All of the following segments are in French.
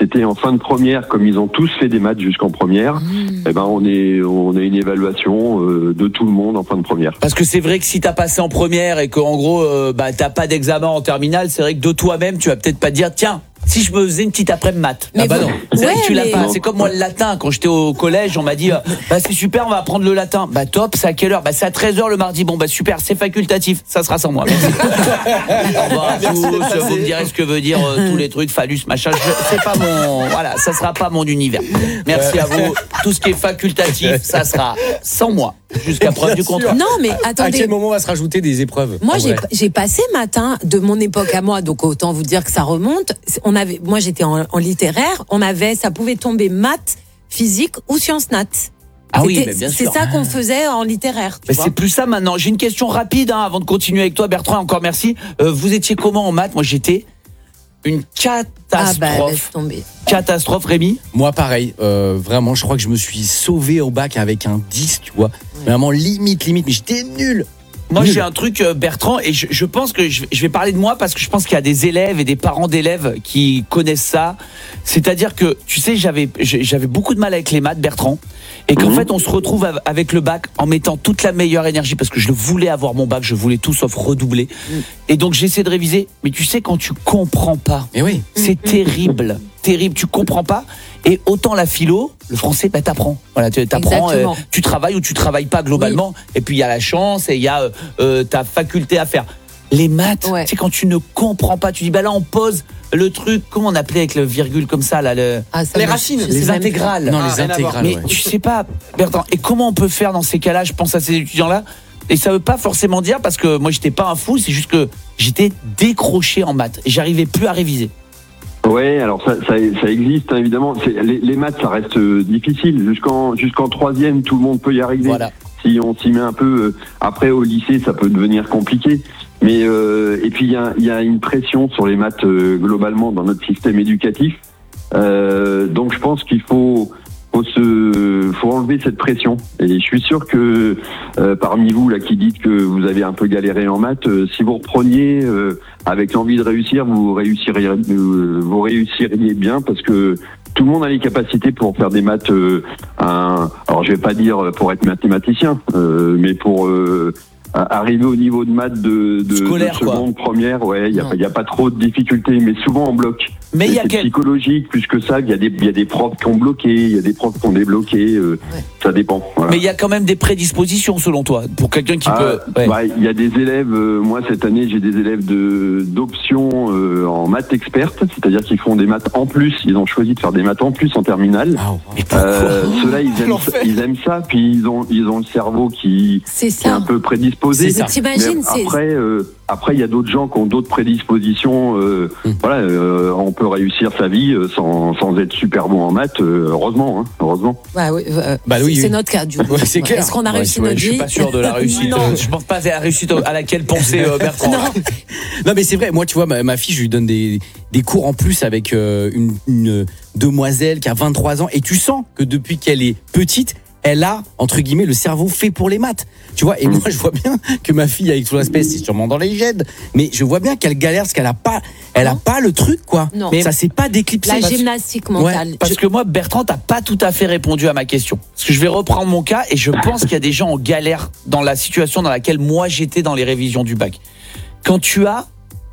c'était en fin de première, comme ils ont tous fait des maths jusqu'en première, eh ben on a une évaluation de tout le monde en fin de première. Parce que c'est vrai que si t'as passé en première et qu'en gros t'as pas d'examen en terminale, c'est vrai que de toi-même tu vas peut-être pas te dire tiens, si je me faisais une petite après-midi maths. Mais non. C'est vrai que tu l'as pas. Non. C'est comme moi le latin. Quand j'étais au collège, on m'a dit c'est super, on va apprendre le latin. Top, c'est à quelle heure? C'est à 13h le mardi. Bon super, c'est facultatif. Ça sera sans moi. Merci. Au revoir à tous. Vous me direz ce que veut dire tous les trucs, phallus, machin. C'est pas mon. Voilà, ça sera pas mon univers. Merci à vous. Tout ce qui est facultatif, ça sera sans moi. Jusqu'à preuve du contraire. Non, mais attendez. À quel moment on va se rajouter des épreuves? Moi, j'ai passé matin de mon époque à moi, donc autant vous dire que ça remonte. Moi, j'étais en littéraire. Ça pouvait tomber maths, physique ou sciences nat. Ah oui, mais bien sûr. C'est ça qu'on faisait en littéraire. Mais c'est plus ça maintenant. J'ai une question rapide avant de continuer avec toi, Bertrand. Encore merci. Vous étiez comment en maths? Moi, j'étais une catastrophe. Laisse tomber. Catastrophe, Rémi? Moi, pareil. Vraiment, je crois que je me suis sauvé au bac avec un 10, tu vois. Vraiment limite, mais j'étais nul. Moi, j'ai un truc, Bertrand, et je pense que je vais parler de moi parce que je pense qu'il y a des élèves et des parents d'élèves qui connaissent ça. C'est-à-dire que, tu sais, j'avais beaucoup de mal avec les maths, Bertrand, et qu'en fait, on se retrouve avec le bac en mettant toute la meilleure énergie parce que je voulais avoir mon bac, je voulais tout sauf redoubler. Et donc, j'essaie de réviser. Mais tu sais, quand tu comprends pas, c'est terrible. Terrible, tu comprends pas. Et autant la philo, le français, t'apprends. Voilà, t'apprends, tu travailles ou tu travailles pas globalement. Et puis il y a la chance et il y a ta faculté à faire. Les maths, c'est quand tu ne comprends pas, tu dis là on pose le truc, comment on appelait avec le virgule comme ça là, les racines, les intégrales. Non, les intégrales. Mais tu sais pas, Bertrand. Et comment on peut faire dans ces cas-là? Je pense à ces étudiants-là. Et ça veut pas forcément dire parce que moi j'étais pas un fou, c'est juste que j'étais décroché en maths et j'arrivais plus à réviser. Ouais, alors ça existe hein, évidemment. Les maths, ça reste difficile. Jusqu'en troisième, tout le monde peut y arriver. Voilà. Si on s'y met un peu. Après, au lycée, ça peut devenir compliqué. Mais et puis il y a une pression sur les maths globalement dans notre système éducatif. Donc je pense qu'il faut enlever cette pression. Et je suis sûr que parmi vous là qui dites que vous avez un peu galéré en maths, si vous repreniez avec l'envie de réussir, vous réussiriez bien parce que tout le monde a les capacités pour faire des maths. Alors je vais pas dire pour être mathématicien, mais pour arriver au niveau de maths de scolaire, seconde, première, il y a pas trop de difficultés, mais souvent en bloc. Mais il y a psychologique plus que ça. Il y a des profs qui ont bloqué, il y a des profs qui ont débloqué. Ça dépend. Voilà. Mais il y a quand même des prédispositions selon toi pour quelqu'un qui peut. Il y a des élèves. Moi cette année j'ai des élèves d'option en maths expertes, c'est-à-dire qu'ils font des maths en plus. Ils ont choisi de faire des maths en plus en terminale. Ceux-là ils aiment ça. Puis ils ont le cerveau qui est un peu prédisposé. C'est ça. T'imagines, après, il y a d'autres gens qui ont d'autres prédispositions. On peut réussir sa vie sans être super bon en maths. Heureusement. C'est notre cas du coup. C'est clair. Est-ce qu'on a réussi notre vie? Je suis pas sûr de la réussite. Je pense pas à la réussite à laquelle pensait Bertrand. Non, mais c'est vrai. Moi, tu vois, ma fille, je lui donne des cours en plus avec une demoiselle qui a 23 ans. Et tu sens que depuis qu'elle est petite, elle a, entre guillemets, le cerveau fait pour les maths. Tu vois, et moi, je vois bien que ma fille, avec tout l'aspect, c'est sûrement dans les gènes, mais je vois bien qu'elle galère parce qu'elle a pas le truc, quoi. Non. Mais ça s'est pas déclipsé. La gymnastique mentale. Parce que moi, Bertrand, t'as pas tout à fait répondu à ma question. Parce que je vais reprendre mon cas et je pense qu'il y a des gens en galère dans la situation dans laquelle moi j'étais dans les révisions du bac. Quand tu as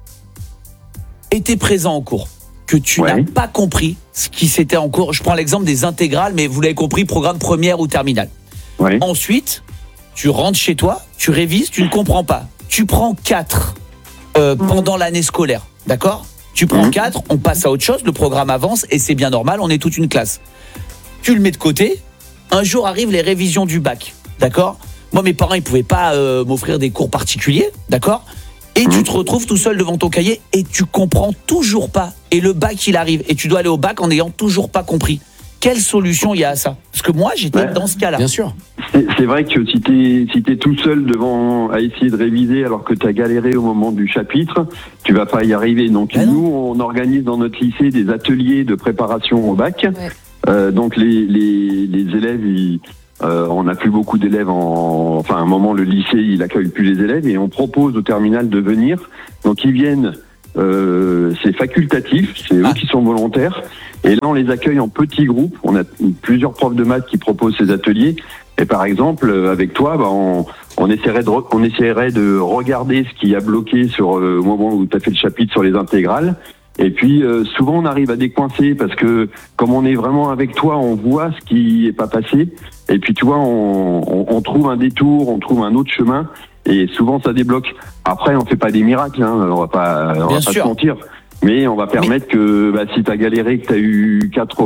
été présent en cours, que tu n'as pas compris ce qui s'était en cours. Je prends l'exemple des intégrales, mais vous l'avez compris, programme première ou terminale. Ensuite, tu rentres chez toi, tu révises, tu ne comprends pas. Tu prends 4 pendant l'année scolaire, d'accord ? Tu prends 4, on passe à autre chose, le programme avance et c'est bien normal, on est toute une classe. Tu le mets de côté, un jour arrivent les révisions du bac, d'accord ? Moi, mes parents, ils pouvaient pas m'offrir des cours particuliers, d'accord ? Et tu te retrouves tout seul devant ton cahier et tu comprends toujours pas. Et le bac, il arrive. Et tu dois aller au bac en n'ayant toujours pas compris. Quelle solution il y a à ça ? Parce que moi, j'étais dans ce cas-là. Bien sûr. C'est vrai que si t'es tout seul à essayer de réviser alors que t'as galéré au moment du chapitre, tu vas pas y arriver. Donc nous, on organise dans notre lycée des ateliers de préparation au bac. Donc les élèves, on n'a plus beaucoup d'élèves à un moment le lycée il accueille plus les élèves et on propose au terminal de venir. Donc ils viennent c'est facultatif, c'est eux qui sont volontaires. Et là, on les accueille en petits groupes. On a plusieurs profs de maths qui proposent ces ateliers. Et par exemple, avec toi, on essaierait de regarder ce qui a bloqué au moment où tu as fait le chapitre sur les intégrales. Et puis, souvent, on arrive à décoincer parce que comme on est vraiment avec toi, on voit ce qui est pas passé. Et puis, tu vois, on trouve un détour, on trouve un autre chemin. Et souvent, ça débloque. Après, on fait pas des miracles, hein. On va pas se mentir. Mais on va permettre que si tu as galéré, que tu as eu 4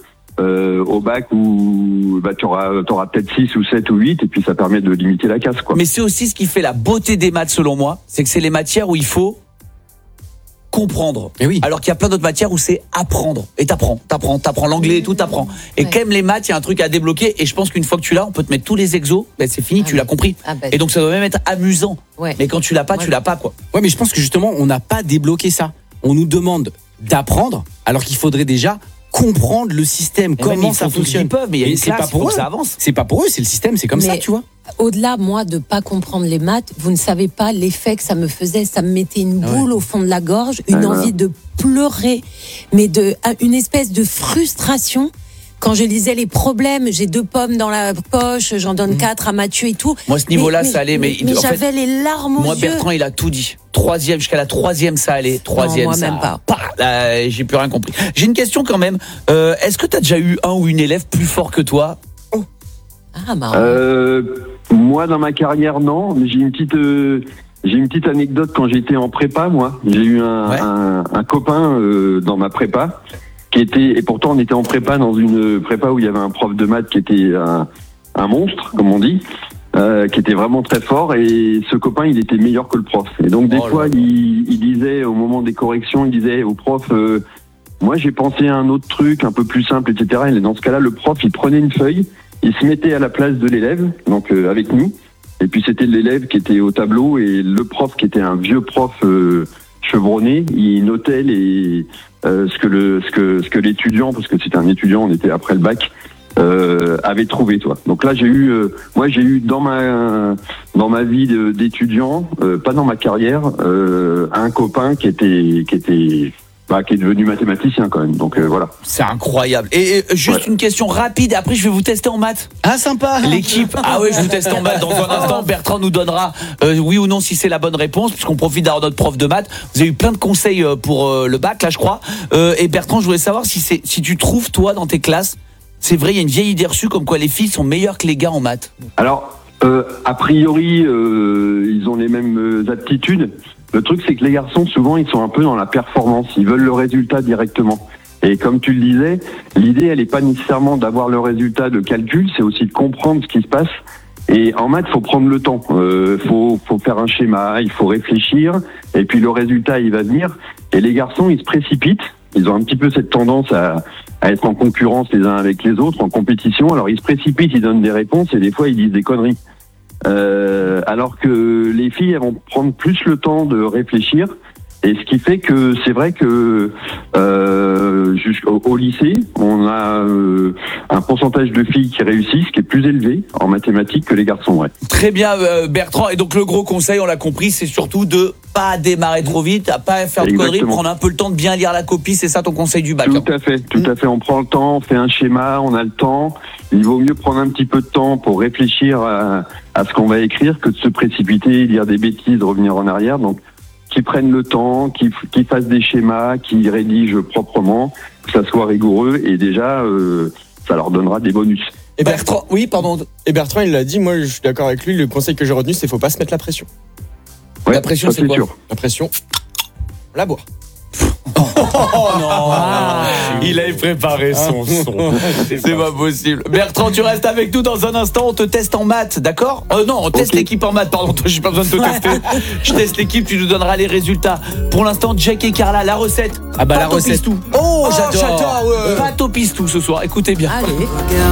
au bac, ou tu auras peut-être 6 ou 7 ou 8, et puis ça permet de limiter la casse, quoi. Mais c'est aussi ce qui fait la beauté des maths, selon moi, c'est que c'est les matières où il faut comprendre. Et oui. Alors qu'il y a plein d'autres matières où c'est apprendre. Et t'apprends l'anglais et tout, t'apprends. Et quand même les maths, il y a un truc à débloquer. Et je pense qu'une fois que tu l'as, on peut te mettre tous les exos. C'est fini, tu l'as compris. Et donc ça doit même être amusant. Ouais. Mais quand tu l'as pas, tu l'as pas, quoi. Ouais, mais je pense que justement, on n'a pas débloqué ça. On nous demande d'apprendre, alors qu'il faudrait déjà comprendre le système, comment ça fonctionne. Ils peuvent, mais il y a une c'est classe, pas pour faut eux. que ça avance. C'est pas pour eux, c'est le système, c'est comme ça, tu vois. Au-delà, moi, de pas comprendre les maths, vous ne savez pas l'effet que ça me faisait. Ça me mettait une boule au fond de la gorge, une envie de pleurer, mais une espèce de frustration. Quand je lisais les problèmes, j'ai 2 pommes dans la poche, j'en donne 4 à Mathieu et tout. Moi, ce niveau-là, ça allait, mais en j'avais fait, les larmes aux moi, yeux. Bertrand, il a tout dit. 3e, jusqu'à la 3e, ça allait. 3e, moi, ça. même pas. Là, j'ai plus rien compris. J'ai une question quand même. Est-ce que t'as déjà eu un ou une élève plus fort que toi? Ah, marrant. Moi, dans ma carrière, non. Mais j'ai une petite anecdote quand j'étais en prépa, moi. J'ai eu un copain dans ma prépa et pourtant on était en prépa, dans une prépa où il y avait un prof de maths qui était un monstre, comme on dit, qui était vraiment très fort, et ce copain, il était meilleur que le prof. Et donc des fois, il disait, au moment des corrections, il disait au prof, moi j'ai pensé à un autre truc un peu plus simple, etc. Et dans ce cas-là, le prof, il prenait une feuille, il se mettait à la place de l'élève, donc avec nous, et puis c'était l'élève qui était au tableau, et le prof, qui était un vieux prof chevronné, il notait ce que l'étudiant, parce que c'était un étudiant, on était après le bac, avait trouvé, toi. Donc là, j'ai eu dans ma vie d'étudiant, pas dans ma carrière, un copain qui est devenu mathématicien quand même. Donc voilà. C'est incroyable. Et juste une question rapide, après je vais vous tester en maths. Ah, sympa. L'équipe, je vous teste en maths dans un instant. Bertrand nous donnera oui ou non si c'est la bonne réponse, puisqu'on profite d'avoir notre prof de maths. Vous avez eu plein de conseils pour le bac, là je crois. Et Bertrand, je voulais savoir si tu trouves, toi, dans tes classes, c'est vrai, il y a une vieille idée reçue comme quoi les filles sont meilleures que les gars en maths. Alors, a priori, ils ont les mêmes aptitudes. Le truc, c'est que les garçons, souvent, ils sont un peu dans la performance. Ils veulent le résultat directement. Et comme tu le disais, l'idée, elle n'est pas nécessairement d'avoir le résultat de calcul, c'est aussi de comprendre ce qui se passe. Et en maths, il faut prendre le temps. Faut faire un schéma, il faut réfléchir. Et puis le résultat, il va venir. Et les garçons, ils se précipitent. Ils ont un petit peu cette tendance à être en concurrence les uns avec les autres, en compétition. Alors ils se précipitent, ils donnent des réponses et des fois, ils disent des conneries. Alors que les filles, elles vont prendre plus le temps de réfléchir, et ce qui fait que c'est vrai que jusqu'au lycée, on a un pourcentage de filles qui réussissent qui est plus élevé en mathématiques que les garçons. Ouais. Très bien, Bertrand. Et donc le gros conseil, on l'a compris, c'est surtout de pas démarrer trop vite, à pas faire de conneries, prendre un peu le temps de bien lire la copie. C'est ça ton conseil du bac? Tout à fait. On prend le temps, on fait un schéma, on a le temps. Il vaut mieux prendre un petit peu de temps pour réfléchir à ce qu'on va écrire que de se précipiter, dire des bêtises, revenir en arrière. Donc, qu'ils prennent le temps, qu'ils fassent des schémas, qu'ils rédigent proprement, que ça soit rigoureux, et déjà, ça leur donnera des bonus. Et Bertrand, oui, pardon. Et Bertrand, il l'a dit, moi je suis d'accord avec lui, le conseil que j'ai retenu, c'est qu'il ne faut pas se mettre la pression. Ouais, la pression, c'est quoi? sûr. La pression, la boire. Oh non, il avait préparé son son. C'est pas possible. Bertrand, tu restes avec nous dans un instant. On te teste en maths, d'accord? Non, on teste l'équipe en maths. Pardon, j'ai pas besoin de te tester. Je teste l'équipe, tu nous donneras les résultats. Pour l'instant, Jack et Carla, la recette. La recette. Pistou. Oh, j'adore. Pâte au pistou ce soir. Écoutez bien. Allez.